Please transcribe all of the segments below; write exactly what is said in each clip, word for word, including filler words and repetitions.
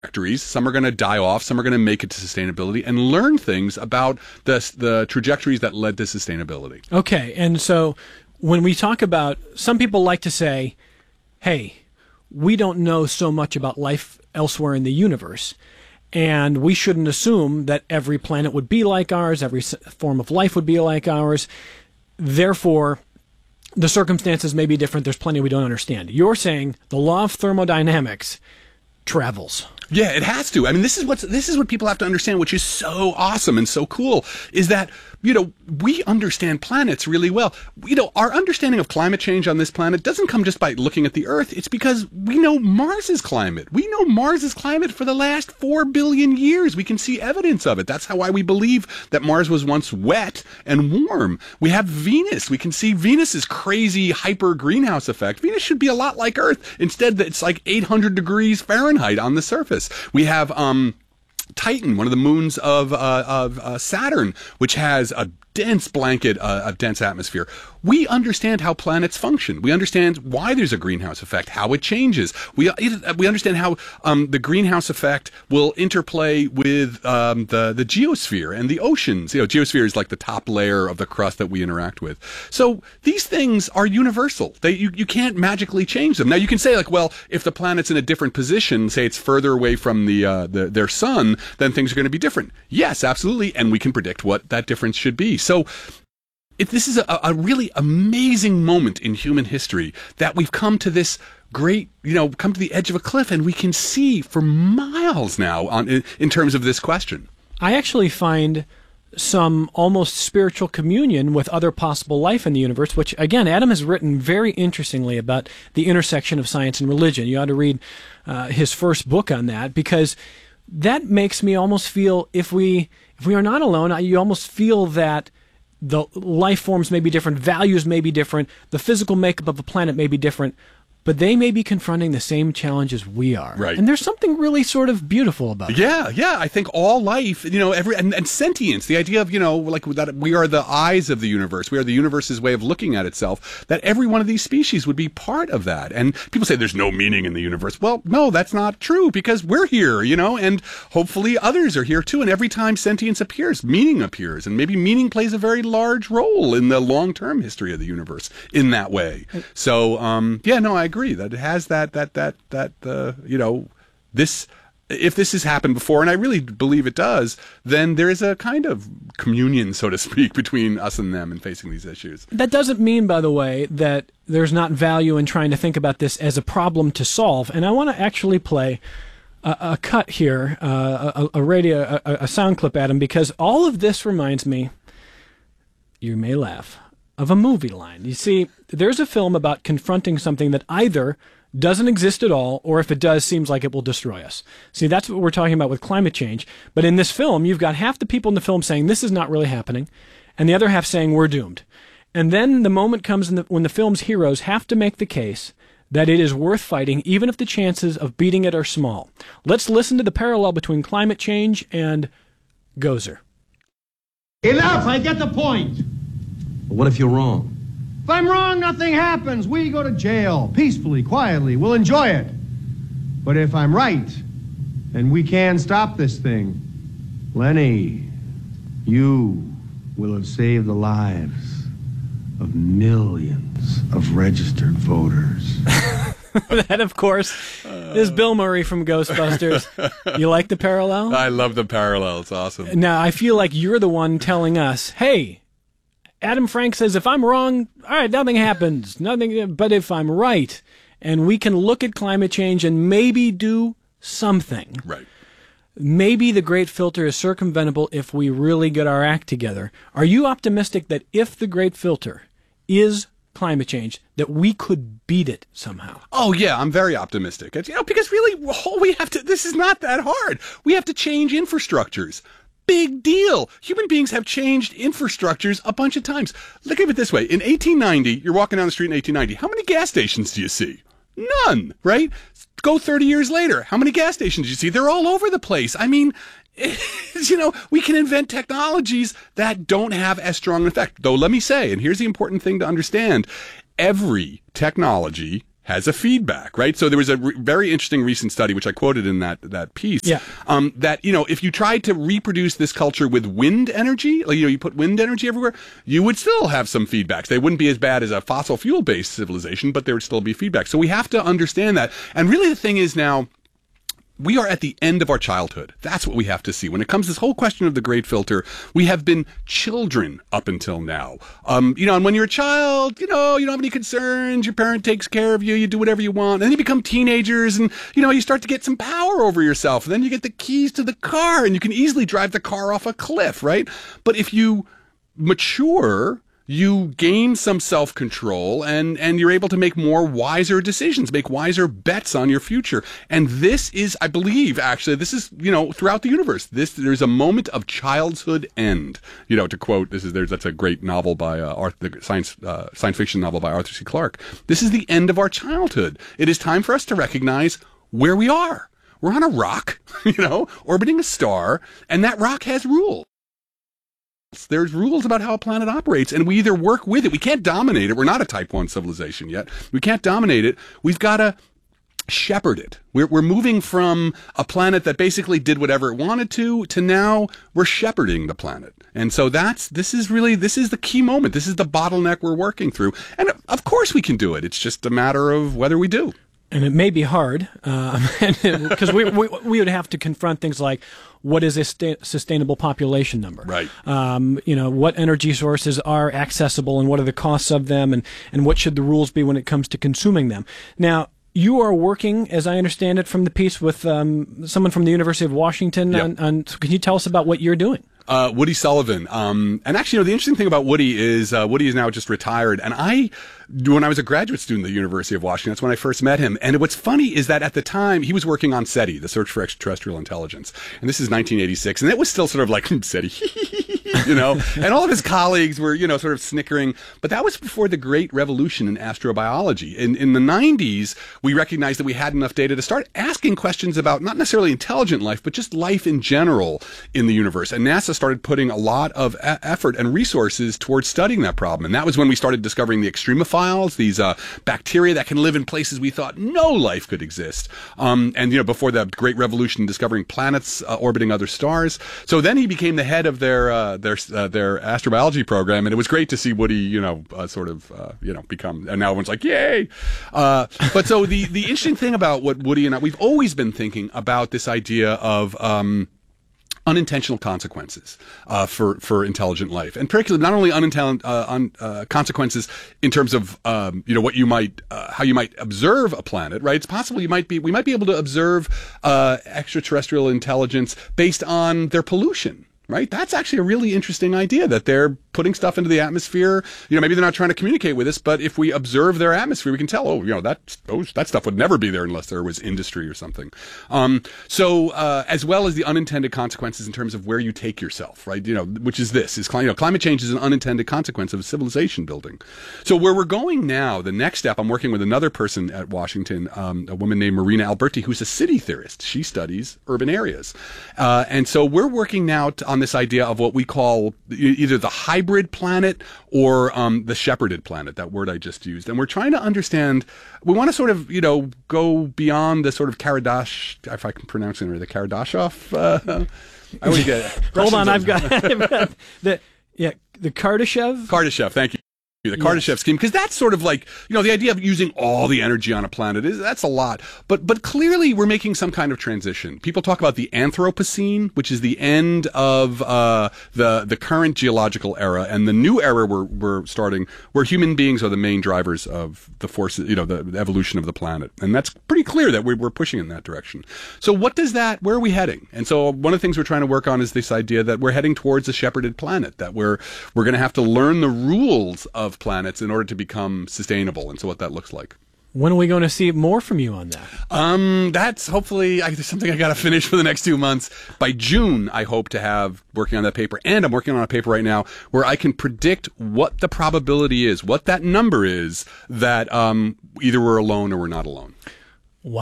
trajectories. Some are going to die off. Some are going to make it to sustainability and learn things about the the trajectories that led to sustainability. Okay, and so when we talk about, some people like to say, hey, we don't know so much about life elsewhere in the universe, and we shouldn't assume that every planet would be like ours, every form of life would be like ours. Therefore, the circumstances may be different. There's plenty we don't understand. You're saying the law of thermodynamics travels. Yeah, it has to. I mean, this is what's this is what people have to understand, which is so awesome and so cool, is that, you know, we understand planets really well. You know, our understanding of climate change on this planet doesn't come just by looking at the Earth. It's because we know Mars's climate. We know Mars's climate for the last four billion years. We can see evidence of it. That's how why we believe that Mars was once wet and warm. We have Venus. We can see Venus's crazy hyper greenhouse effect. Venus should be a lot like Earth. Instead, it's like eight hundred degrees Fahrenheit on the surface. We have um, Titan, one of the moons of, uh, of uh, Saturn, which has a dense blanket, uh, a dense atmosphere. We understand how planets function. We understand why there's a greenhouse effect, how it changes. We we understand how um, the greenhouse effect will interplay with um, the the geosphere and the oceans. You know, geosphere is like the top layer of the crust that we interact with. So these things are universal. They you, you can't magically change them. Now you can say like, well, if the planet's in a different position, say it's further away from the, uh, the their sun, then things are going to be different. Yes, absolutely, and we can predict what that difference should be. So if this is a, a really amazing moment in human history that we've come to this great, you know, come to the edge of a cliff and we can see for miles now on in, in terms of this question. I actually find some almost spiritual communion with other possible life in the universe, which, again, Adam has written very interestingly about the intersection of science and religion. You ought to read uh, his first book on that, because that makes me almost feel, if we if we are not alone, I, you almost feel that the life forms may be different, values may be different, the physical makeup of the planet may be different, but they may be confronting the same challenges we are. Right. And there's something really sort of beautiful about it. Yeah, yeah. I think all life, you know, every and, and sentience, the idea of, you know, like that we are the eyes of the universe, we are the universe's way of looking at itself, that every one of these species would be part of that. And people say there's no meaning in the universe. Well, no, that's not true, because we're here, you know, and hopefully others are here too. And every time sentience appears, meaning appears. And maybe meaning plays a very large role in the long-term history of the universe in that way. So, um, yeah, no, I agree that it has that that that that uh, you know, this, if this has happened before, and I really believe it does, then there is a kind of communion, so to speak, between us and them in facing these issues. That doesn't mean, by the way, that there's not value in trying to think about this as a problem to solve. And I want to actually play a, a cut here, uh, a, a radio, a, a sound clip, Adam, because all of this reminds me, you may laugh, of a movie line. You see, there's a film about confronting something that either doesn't exist at all, or if it does, seems like it will destroy us. See, that's what we're talking about with climate change. But in this film, you've got half the people in the film saying this is not really happening, and the other half saying we're doomed. And then the moment comes in the, when the film's heroes have to make the case that it is worth fighting, even if the chances of beating it are small. Let's listen to the parallel between climate change and Gozer. Enough! I get the point! But what if you're wrong? If I'm wrong, nothing happens. We go to jail, peacefully, quietly. We'll enjoy it. But if I'm right, and we can stop this thing, Lenny, you will have saved the lives of millions of registered voters. That, of course, is Bill Murray from Ghostbusters. You like the parallel? I love the parallel. It's awesome. Now, I feel like you're the one telling us, hey, Adam Frank says, if I'm wrong, all right, nothing happens. Nothing. But if I'm right, and we can look at climate change and maybe do something. Right. Maybe the Great Filter is circumventable if we really get our act together. Are you optimistic that if the Great Filter is climate change, that we could beat it somehow? Oh, yeah, I'm very optimistic. It's, you know, because really, all we have to, this is not that hard. We have to change infrastructures. Big deal. Human beings have changed infrastructures a bunch of times. Look at it this way. In eighteen ninety, you're walking down the street in eighteen ninety. How many gas stations do you see? None, right? Go thirty years later. How many gas stations do you see? They're all over the place. I mean, you know, we can invent technologies that don't have as strong an effect. Though, let me say, and here's the important thing to understand, every technology has a feedback, right? So there was a re- very interesting recent study, which I quoted in that that piece, yeah. um, that, you know, if you tried to reproduce this culture with wind energy, like, you know, you put wind energy everywhere, you would still have some feedbacks. They wouldn't be as bad as a fossil fuel-based civilization, but there would still be feedback. So we have to understand that. And really the thing is now, we are at the end of our childhood. That's what we have to see. When it comes to this whole question of the great filter, we have been children up until now. Um, you know, and when you're a child, you know, you don't have any concerns. Your parent takes care of you. You do whatever you want. And then you become teenagers and, you know, you start to get some power over yourself. And then you get the keys to the car and you can easily drive the car off a cliff, right? But if you mature, you gain some self-control and, and you're able to make more wiser decisions, make wiser bets on your future. And this is, I believe, actually, this is, you know, throughout the universe, this, there's a moment of childhood end. You know, to quote, this is, there's, that's a great novel by, uh, Arthur, the science, uh, science fiction novel by Arthur C. Clarke. This is the end of our childhood. It is time for us to recognize where we are. We're on a rock, you know, orbiting a star, and that rock has rules. There's rules about how a planet operates, and we either work with it. We can't dominate it. We're not a type one civilization yet. We can't dominate it. We've got to shepherd it. We're, we're moving from a planet that basically did whatever it wanted to, to now we're shepherding the planet. And so that's, this is really, this is the key moment. This is the bottleneck we're working through. And of course we can do it. It's just a matter of whether we do. And it may be hard, because um, we, we we would have to confront things like, what is a sta- sustainable population number? Right. Um, you know, what energy sources are accessible and what are the costs of them, and, and what should the rules be when it comes to consuming them? Now, you are working, as I understand it from the piece, with um, someone from the University of Washington. Yep. On, on, so can you tell us about what you're doing? Uh, Woody Sullivan. Um, and actually, you know, the interesting thing about Woody is uh, Woody is now just retired. And I, when I was a graduate student at the University of Washington, that's when I first met him. And what's funny is that at the time, he was working on SETI, the Search for Extraterrestrial Intelligence. And this is nineteen eighty-six. And it was still sort of like, SETI, you know, and all of his colleagues were, you know, sort of snickering. But that was before the great revolution in astrobiology. In, in the nineties, we recognized that we had enough data to start asking questions about not necessarily intelligent life, but just life in general in the universe. And NASA started putting a lot of a- effort and resources towards studying that problem. And that was when we started discovering the extremophiles, these uh, bacteria that can live in places we thought no life could exist. Um, and, you know, before the great revolution, discovering planets uh, orbiting other stars. So then he became the head of their uh, their uh, their astrobiology program. And it was great to see Woody, you know, uh, sort of, uh, you know, become, and now everyone's like, yay. Uh, but so the, the interesting thing about what Woody and I, we've always been thinking about this idea of, um, unintentional consequences uh, for for intelligent life, and particularly not only unintelligent uh, un, uh, consequences in terms of um, you know what you might uh, how you might observe a planet. Right, it's possible you might be we might be able to observe uh, extraterrestrial intelligence based on their pollution. Right, that's actually a really interesting idea that they're putting stuff into the atmosphere. You know, maybe they're not trying to communicate with us, but if we observe their atmosphere, we can tell, oh, you know, that those, that stuff would never be there unless there was industry or something. Um, so, uh, as well as the unintended consequences in terms of where you take yourself, right? You know, which is this, is you know, climate change is an unintended consequence of civilization building. So where we're going now, the next step, I'm working with another person at Washington, um, a woman named Marina Alberti, who's a city theorist. She studies urban areas. Uh, and so we're working now to, on this idea of what we call either the hybrid planet or um, the shepherded planet, that word I just used. And we're trying to understand, we want to sort of, you know, go beyond the sort of Karadash, if I can pronounce it right, the Karadashov. Uh, I always get Hold on, I've got, I've got the, yeah, the Kardashev? Kardashev, thank you. The Kardashev yes. scheme, because that's sort of like, you know, the idea of using all the energy on a planet is that's a lot. But but clearly we're making some kind of transition. People talk about the Anthropocene, which is the end of uh, the the current geological era, and the new era we're we're starting, where human beings are the main drivers of the forces, you know, the, the evolution of the planet, and that's pretty clear that we, we're pushing in that direction. So what does that? Where are we heading? And so one of the things we're trying to work on is this idea that we're heading towards a shepherded planet, that we're we're going to have to learn the rules of planets in order to become sustainable, and so what that looks like. When are we going to see more from you on that? Um, that's hopefully I, there's something I got to finish for the next two months. By June, I hope to have working on that paper, and I'm working on a paper right now where I can predict what the probability is, what that number is that um, either we're alone or we're not alone. Wow.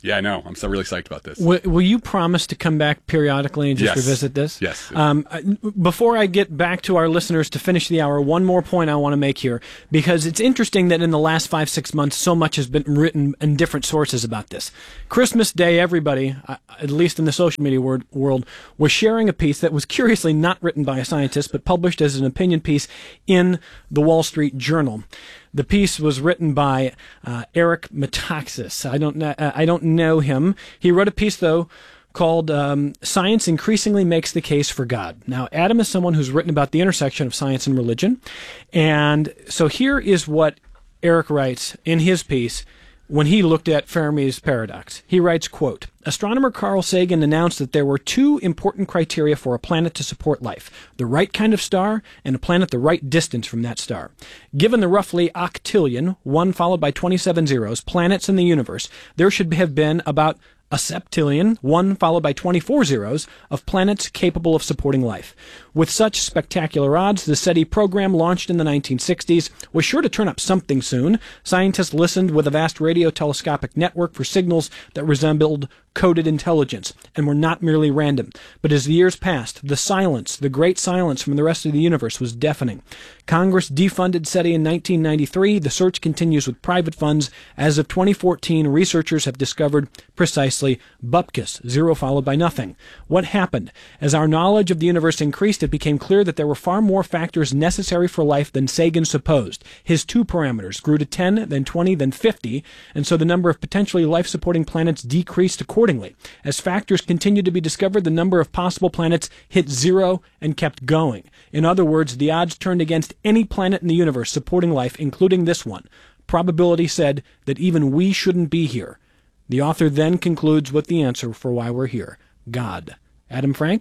Yeah, I know. I'm so really psyched about this. Will, will you promise to come back periodically and just Yes. revisit this? Yes. Um, I- before I get back to our listeners to finish the hour, one more point I want to make here, because it's interesting that in the last five, six months, so much has been written in different sources about this. Christmas Day, everybody, uh, at least in the social media word, world, was sharing a piece that was curiously not written by a scientist, but published as an opinion piece in the Wall Street Journal. The piece was written by uh, Eric Metaxas. I don't know, I don't know him. He wrote a piece, though, called um, Science Increasingly Makes the Case for God. Now, Adam is someone who's written about the intersection of science and religion. And so here is what Eric writes in his piece when he looked at Fermi's paradox. He writes, quote, astronomer Carl Sagan announced that there were two important criteria for a planet to support life, the right kind of star and a planet the right distance from that star. Given the roughly octillion, one followed by twenty-seven zeros, planets in the universe, there should have been about a septillion, one followed by twenty-four zeros, of planets capable of supporting life. With such spectacular odds, the SETI program, launched in the nineteen sixties, was sure to turn up something soon. Scientists listened with a vast radio telescopic network for signals that resembled coded intelligence and were not merely random. But as the years passed, the silence, the great silence from the rest of the universe, was deafening. Congress defunded SETI in nineteen ninety-three. The search continues with private funds. As of twenty fourteen, researchers have discovered precisely bupkis, zero followed by nothing. What happened? As our knowledge of the universe increased, it became clear that there were far more factors necessary for life than Sagan supposed. His two parameters grew to ten, then twenty, then fifty, and so the number of potentially life-supporting planets decreased accordingly. As factors continued to be discovered, the number of possible planets hit zero and kept going. In other words, the odds turned against any planet in the universe supporting life, including this one. Probability said that even we shouldn't be here. The author then concludes with the answer for why we're here: God. Adam Frank?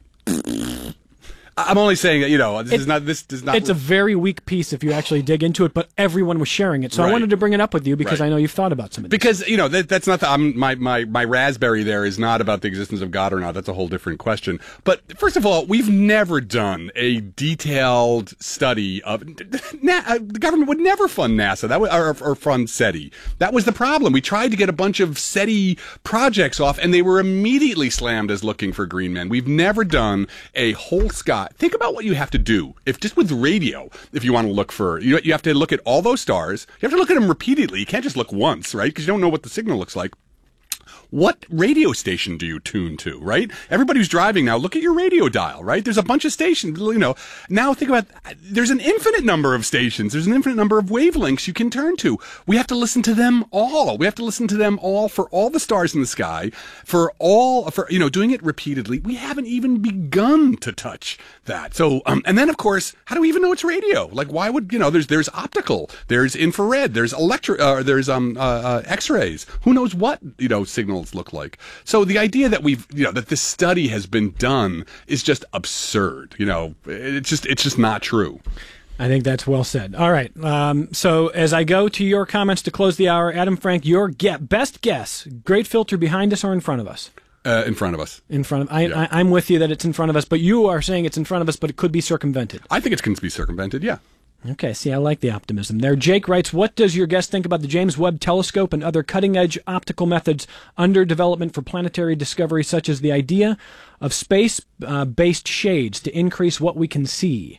I'm only saying that, you know, this It- is not, this does not. It's a very weak piece if you actually dig into it, but everyone was sharing it. So I Right. wanted to bring it up with you because Right. I know you've thought about some of this. Because, you know, that, that's not the, I'm, my, my, my raspberry there is not about the existence of God or not. That's a whole different question. But first of all, we've never done a detailed study of, Na, uh, the government would never fund NASA that was, or, or fund SETI. That was the problem. We tried to get a bunch of SETI projects off and they were immediately slammed as looking for green men. We've never done a whole sky. Think about what you have to do. If just with radio, if you want to look for, you, you have to look at all those stars. You have to look at them repeatedly. You can't just look once, right? Because you don't know what the signal looks like. What radio station do you tune to, right? Everybody who's driving now, look at your radio dial, right? There's a bunch of stations, you know. Now think about, there's an infinite number of stations. There's an infinite number of wavelengths you can turn to. We have to listen to them all. We have to listen to them all for all the stars in the sky, for all, for, you know, doing it repeatedly. We haven't even begun to touch that. So, um, and then of course, how do we even know it's radio? Like, why would, you know, there's, there's optical, there's infrared, there's electric, uh, there's, um, uh, uh, x-rays. Who knows what, you know, signals look like. So the idea that we've, you know, that this study has been done is just absurd. You know, it's just, it's just not true. I think that's well said. All right. Um, so as I go to your comments to close the hour, Adam Frank, your get, best guess, great filter behind us or in front of us? Uh, in front of us. In front of, I, Yeah. I, I'm with you that it's in front of us, but you are saying it's in front of us, but it could be circumvented. I think it can be circumvented, yeah. Okay, see, I like the optimism there. Jake writes, what does your guest think about the James Webb Telescope and other cutting-edge optical methods under development for planetary discovery, such as the idea of space-based shades to increase what we can see?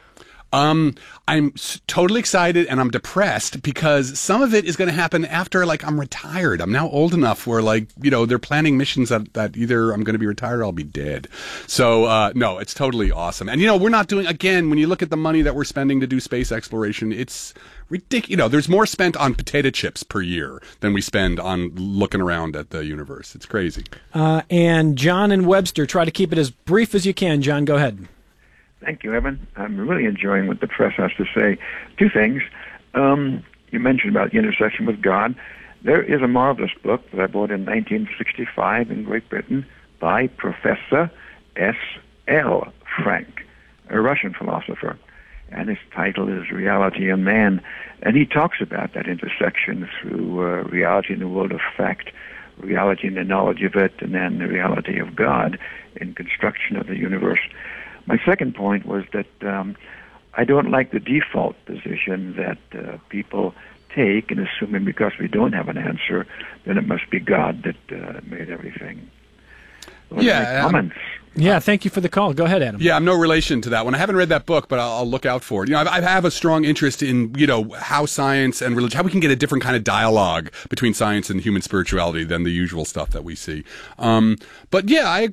Um, I'm s- totally excited and I'm depressed because some of it is going to happen after, like, I'm retired. I'm now old enough where, like, you know, they're planning missions that, that either I'm going to be retired or I'll be dead. So, uh, no, it's totally awesome. And, you know, we're not doing, again, when you look at the money that we're spending to do space exploration, it's ridiculous. You know, there's more spent on potato chips per year than we spend on looking around at the universe. It's crazy. Uh, and John and Webster, try to keep it as brief as you can. John, go ahead. Thank you, Evan. I'm really enjoying what the press has to say. Two things. Um, you mentioned about the intersection with God. There is a marvelous book that I bought in nineteen sixty-five in Great Britain by Professor S L Frank, a Russian philosopher. And his title is Reality and Man. And he talks about that intersection through uh, reality in the world of fact, reality in the knowledge of it, and then the reality of God in construction of the universe. My second point was that um, I don't like the default position that uh, people take in assuming because we don't have an answer, then it must be God that uh, made everything. Those Yeah, are my um, comments. Yeah, thank you for the call. Go ahead, Adam. Yeah, I'm no relation to that one. I haven't read that book, but I'll, I'll look out for it. You know, I, I have a strong interest in, you know, how science and religion, how we can get a different kind of dialogue between science and human spirituality than the usual stuff that we see. Um, but yeah, I